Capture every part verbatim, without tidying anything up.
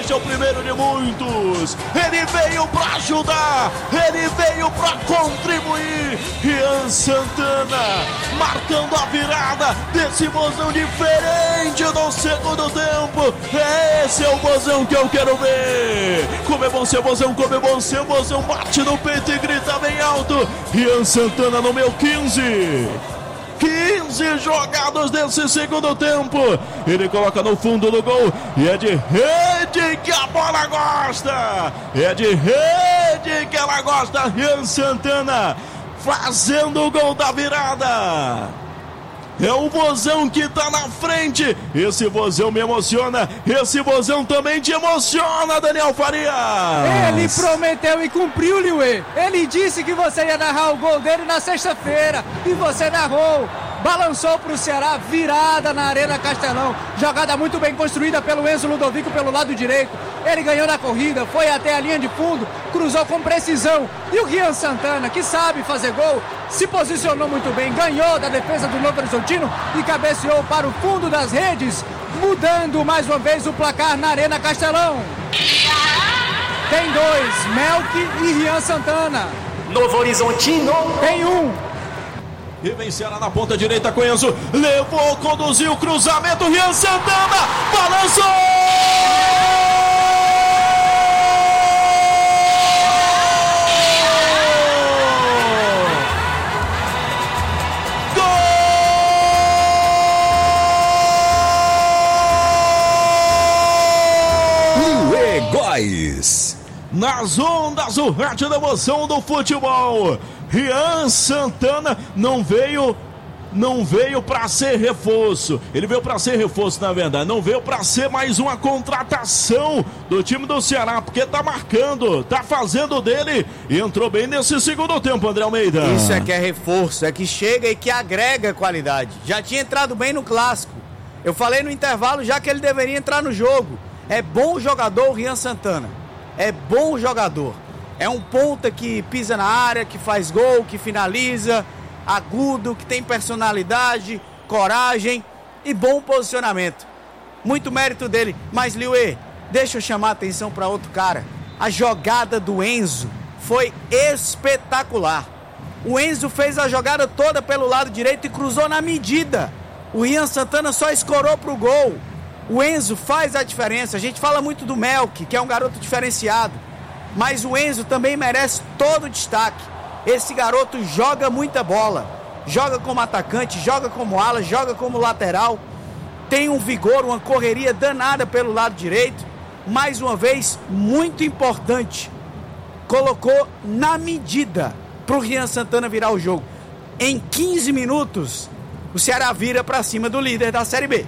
Este é o primeiro de muitos. Ele veio para ajudar, ele veio para contribuir. Rian Santana marcando a virada desse Vozão diferente no segundo tempo. Esse é o Vozão que eu quero ver. Como é bom ser Vozão, como é bom ser Vozão. Bate no peito e grita bem alto. Rian Santana no meu quinze. quinze jogados desse segundo tempo. Ele coloca no fundo do gol. E é de rede que a bola gosta. É de rede que ela gosta. Rian Santana fazendo o gol da virada. É o Vozão que tá na frente. Esse Vozão me emociona. Esse Vozão também te emociona, Daniel Farias. Ele prometeu e cumpriu, Liuê. Ele disse que você ia narrar o gol dele na sexta-feira. E você narrou. Balançou para o Ceará, virada na Arena Castelão. Jogada muito bem construída pelo Enzo Ludovico pelo lado direito. Ele ganhou na corrida, foi até a linha de fundo, cruzou com precisão. E o Rian Santana, que sabe fazer gol, se posicionou muito bem, ganhou da defesa do Novo Horizontino e cabeceou para o fundo das redes, mudando mais uma vez o placar na Arena Castelão. Tem dois, Melk e Rian Santana. Novo Horizontino tem um. E vem Ceará na ponta direita com Enzo. Levou, conduziu, cruzamento. Rian Santana balançou! Gol! Liuê Góes. Nas ondas, o rádio da emoção do futebol. Rian Santana não veio, não veio para ser reforço. Ele veio para ser reforço, na verdade. Não veio para ser mais uma contratação do time do Ceará, porque tá marcando, tá fazendo dele e entrou bem nesse segundo tempo, André Almeida. Isso é que é reforço, é que chega e que agrega qualidade. Já tinha entrado bem no clássico. Eu falei no intervalo já que ele deveria entrar no jogo. É bom jogador o Rian Santana. É bom jogador. É um ponta que pisa na área, que faz gol, que finaliza, agudo, que tem personalidade, coragem e bom posicionamento. Muito mérito dele. Mas, Liuê, deixa eu chamar a atenção para outro cara. A jogada do Enzo foi espetacular. O Enzo fez a jogada toda pelo lado direito e cruzou na medida. O Rian Santana só escorou pro gol. O Enzo faz a diferença. A gente fala muito do Melk, que é um garoto diferenciado. Mas o Enzo também merece todo o destaque. Esse garoto joga muita bola. Joga como atacante, joga como ala, joga como lateral. Tem um vigor, uma correria danada pelo lado direito. Mais uma vez, muito importante. Colocou na medida para o Rian Santana virar o jogo. Em quinze minutos, o Ceará vira para cima do líder da Série B.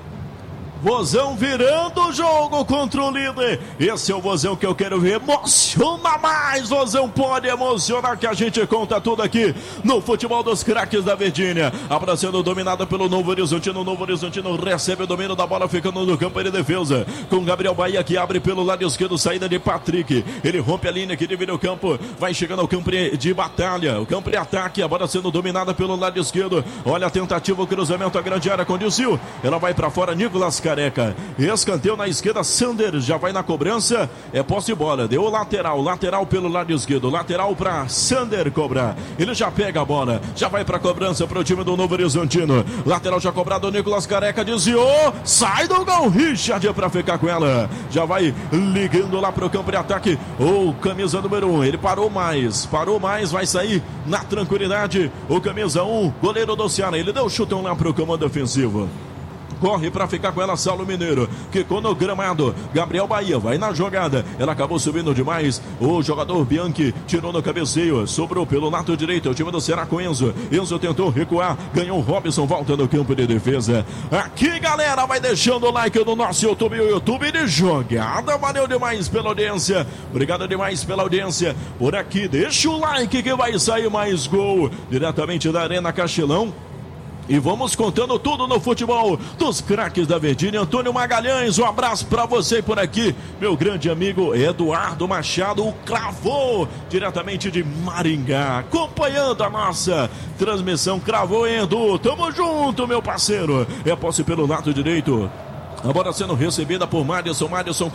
Vozão virando o jogo contra o líder. Esse é o Vozão que eu quero ver. Emociona mais, Vozão pode emocionar, que a gente conta tudo aqui no futebol dos craques da Verdinha. A bola sendo dominada pelo Novo Horizontino. O Novo Horizontino recebe o domínio da bola, ficando no campo de defesa. Com Gabriel Bahia, que abre pelo lado esquerdo, saída de Patrick. Ele rompe a linha que divide o campo. Vai chegando ao campo de batalha. O campo de ataque. A bola sendo dominada pelo lado esquerdo. Olha a tentativa, o cruzamento, a grande área com Dilcil. Ela vai para fora, Nicolas Careca. Escanteio na esquerda, Sander já vai na cobrança. É posse de bola, deu o lateral, lateral pelo lado esquerdo, lateral para Sander cobrar. Ele já pega a bola, já vai para cobrança para o time do Novo Horizontino. Lateral já cobrado, Nicolas Careca desviou, sai do gol, Richard para ficar com ela. Já vai ligando lá para o campo de ataque. O camisa número um, ele parou mais, parou mais, vai sair na tranquilidade. O camisa um, goleiro do Ceará, ele deu o chutão lá para o comando ofensivo. Corre para ficar com ela, Saulo Mineiro. Quicou no gramado. Gabriel Bahia vai na jogada. Ela acabou subindo demais. O jogador Bianchi tirou no cabeceio. Sobrou pelo lado direito. O time do Ceará com Enzo. Enzo tentou recuar. Ganhou o Robson. Volta no campo de defesa. Aqui, galera, vai deixando o like no nosso YouTube. O YouTube de jogada. Valeu demais pela audiência. Obrigado demais pela audiência. Por aqui, deixa o like que vai sair mais gol. Diretamente da Arena Castelão. E vamos contando tudo no futebol dos craques da Verdinha. Antônio Magalhães, um abraço para você por aqui. Meu grande amigo Eduardo Machado, o cravou diretamente de Maringá, acompanhando a nossa transmissão. Cravou, Edu, tamo junto, meu parceiro. É posse pelo lado direito. A bola sendo recebida por Madison, Madison